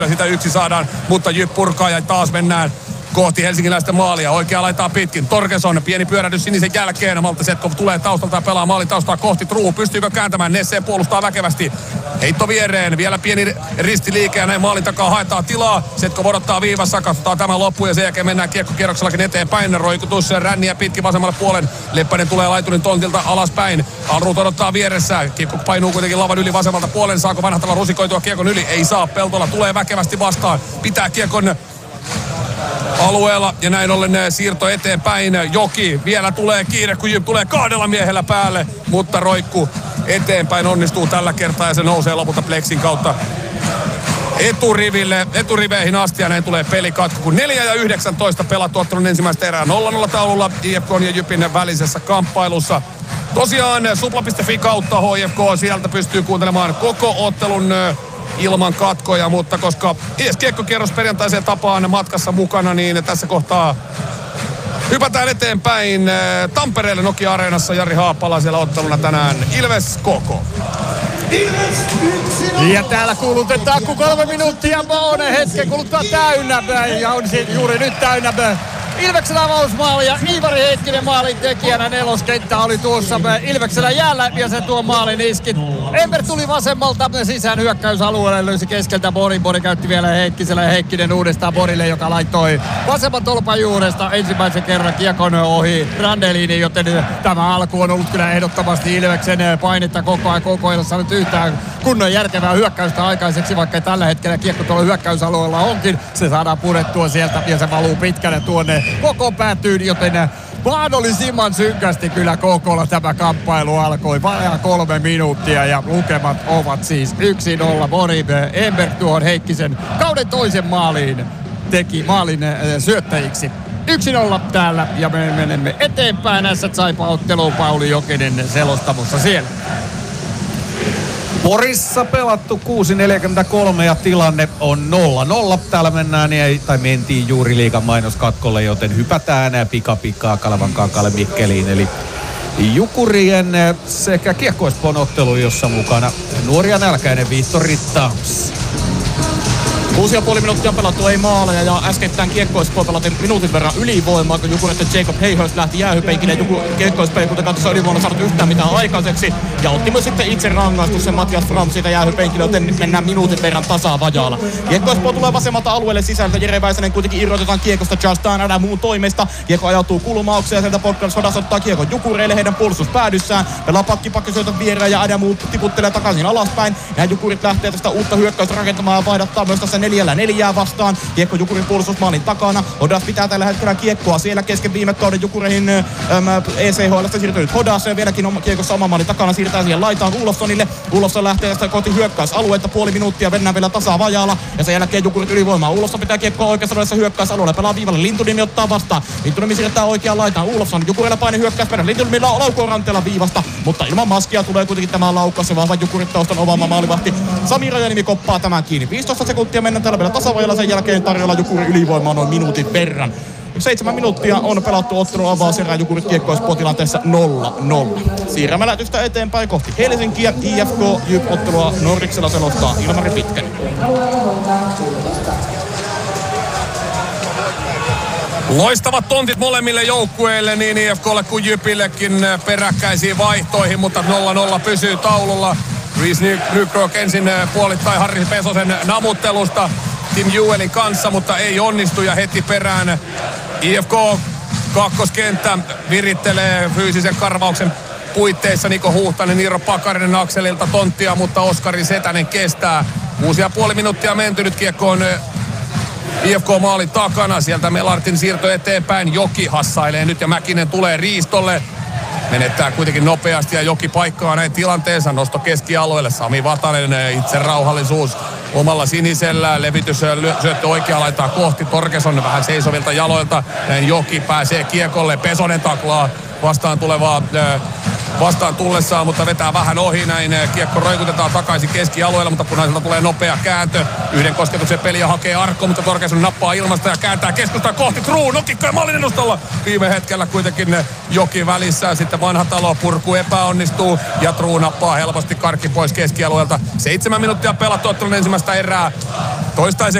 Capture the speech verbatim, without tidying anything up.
Sitä yksi saadaan, mutta Jyp purkaa ja taas mennään kohti helsinkiläistä maalia. Oikea laitaa pitkin. Torkeson pieni pyörähdys sinisen jälkeen. Malte Setkov tulee taustalta ja pelaa maalin taustaa kohti. True pystyykö kääntämään? Nesse puolustaa väkevästi. Heitto viereen. Vielä pieni ristiliike ja näin maalin takaa haetaan tilaa. Setkov odottaa viivassa. Katsotaan tämä loppu ja sen jälkeen mennään kiekkokierroksellakin eteenpäin. Roikutus ränniä pitkin vasemmalle puolen. Leppänen tulee laiturin tontilta alaspäin. Alruut odottaa vieressä. Kiekko painuu kuitenkin lavan yli vasemmalta puolen. Saako Vanhatalo rusikoitua kiekon yli? Ei saa. Peltola tulee väkevästi vastaan. Pitää kiekon alueella ja näin ollen siirto eteenpäin. Joki vielä tulee kiire, kun Jyp tulee kahdella miehellä päälle, mutta roikku eteenpäin onnistuu tällä kertaa ja se nousee lopulta pleksin kautta eturiville, eturiveihin asti ja näin tulee pelikatko, kun neljä ja yhdeksäntoista pelattu ottelun ensimmäistä erää nolla nolla taululla I F K:n ja Jypin välisessä kamppailussa. Tosiaan supla piste fi kautta H F K, sieltä pystyy kuuntelemaan koko ottelun ilman katkoja, mutta koska edes kiekkokierros perjantaiseen tapaan matkassa mukana, niin tässä kohtaa hypätään eteenpäin Tampereelle Nokia-areenassa. Jari Haapala siellä otteluna tänään Ilves K K. Ja täällä kuulutetaan, kun kolme minuuttia on hetken kuluttua täynnä ja on juuri nyt täynnä Ilveksen avausmaali ja Iivari Heikkinen maalin tekijänä. Neloskenttä oli tuossa Ilveksellä jäällä ja se tuo maalin iski. Ember tuli vasemmalta sisään hyökkäysalueelle, löysi keskeltä Borin. Bori käytti vielä Heikkisellä ja Heikkinen uudestaan Borille, joka laittoi vasemman tolpan juuresta ensimmäisen kerran kiekon ohi Randelini, joten tämä alku on ollut kyllä ehdottomasti Ilveksen painetta koko ajan. Koko ei ole saanut yhtään kunnon järkevää hyökkäystä aikaiseksi, vaikka tällä hetkellä kiekko tuolla hyökkäysalueella onkin. Se saadaan purettua sieltä ja se valuu pitkälle tuonne koko päätyyn, joten mahdollisimman synkästi kyllä Kokolla tämä kamppailu alkoi. Vajaa kolme minuuttia ja lukemat ovat siis yksi nolla. Bori Ember tuohon Heikkisen kauden toisen maaliin teki maalin äh, syöttäjiksi. yksi nolla täällä ja me menemme eteenpäin. Ässät Saipa-otteluun, Pauli Jokinen selostamossa siellä. Porissa pelattu kuusi neljäkymmentäkolme ja tilanne on nolla nolla. Täällä mennään, tai mentiin juuri liigan mainoskatkolle, joten hypätään pikapikaa Kalevan kankaalle Mikkeliin. Eli Jukurien sekä Kiekko Espoon ottelu, jossa mukana nuoria nälkäinen Viittori Tams. Kuusi ja puoli minuuttia on pelattu, ei maaleja ja äskettäin Kiekko Espoo pelatti minuutin verran ylivoimaa, kun Jukureiden Jacob Hayhurst lähti jäähypenkille. Kiekko Espoo ei kuitenkaan tuossa ylivoimalla saanut yhtään mitään aikaiseksi ja otti myös sitten itse rangaistuksen Matias Fram siitä jäähypenkille, joten mennään minuutin verran tasaa vajaalla. Kiekko Espoo tulee vasemmalta alueelle sisältä, Jere Väisänen kuitenkin irrotetaan Kiekosta Justin Adamuun toimesta. Kiekko ajautuu kulmaukseen ja sieltä Podcast Sodas ottaa Kiekon Jukureille heidän puolustuspäädyssään. Pelaa pakki pakkisyötön viereen ja Adamu tiputtelee takaisin alaspäin. Ja Jukurit lähtee tästä uutta hyökkäystä rakentamaan ja vaihdattaa myös tässä neljällä neljää vastaan. Kiekko Jukurin puolustusmaalin takana. Hodas pitää tällä hetkellä kiekkoa siellä kesken viime kauden Jukureihin äm, E C H L:stä siirtynyt Hodas. Vieläkin on kiekossa oman maalin takana. Siirtää siihen laitaan Ulofssonille. Ulofsson lähtee tästä kohti hyökkäysalueetta. Puoli minuuttia mennään vielä tasaa vajaalla. Ja sen jälkeen Jukurit ylivoimaa. Ulofsson pitää kiekkoa oikeassa rajassa hyökkäysalueella. Pelaa viivalle. Lintuniemi ottaa vastaan. Lintuniemi siirtää oikeaan laitaan. Ulofsson Jukurilla paine hyökkäys perään. Lintuniemillä laukoo ranteella viivasta. Mutta ilman maskia tulee kuitenkin tämä laukkaus. Se vahva Jukurit taustan ovaama maalivahti. Sami Rajanimi koppaa tämän kiinni. viisitoista sekuntia mennään täällä vielä tasavajalla, sen jälkeen tarjolla Jukurin ylivoimaa noin minuutin verran. Seitsemän minuuttia on pelattu ottelun avauserää Jukurit Kiekko Espoo tilanteessa nolla nolla. Siirrämme lähetystä eteenpäin kohti Helsinkiä. I F K Jyp ottelua Nordiksella selostaa Ilmari Pitkänen. Loistavat tontit molemmille joukkueille, niin I F K:lle kuin Jypillekin peräkkäisiin vaihtoihin, mutta nolla nolla pysyy taululla. Reese Nykrook ensin puolittain Harri Pesosen namuttelusta Tim Juelin kanssa, mutta ei onnistu ja heti perään I F K kakkoskenttä virittelee fyysisen karvauksen puitteissa. Niko Huhtanen, Niiro Pakarinen akselilta tonttia, mutta Oskari Setänen kestää. Kuusi ja puoli minuuttia menty, nyt kiekko on I F K-maalin takana. Sieltä Melartin siirto eteenpäin. Joki hassailee nyt ja Mäkinen tulee riistolle. Menettää kuitenkin nopeasti ja Joki paikkaa näin tilanteensa. Nosto keskialueelle. Sami Vatanen, itse rauhallisuus omalla sinisellä. Levitys syöttö oikea laittaa kohti. Torkeson vähän seisovilta jaloilta. Näin Joki pääsee kiekolle. Pesonen taklaa vastaan tulevaa äh, vastaan tullessaan, mutta vetää vähän ohi näin. Kiekko roikutetaan takaisin keskialueella, mutta punaiselta tulee nopea kääntö. Yhden kosketuksen peliä hakee Arkko, mutta Torkeson nappaa ilmasta ja kääntää keskustaa kohti. True, nokikko ja mallin edustalla. Viime hetkellä kuitenkin Joki välissä. Sitten vanha talo purku epäonnistuu ja True nappaa helposti karkki pois keskialueelta. Seitsemän minuuttia pelattu ottelun ensimmäistä erää. Toistaiseksi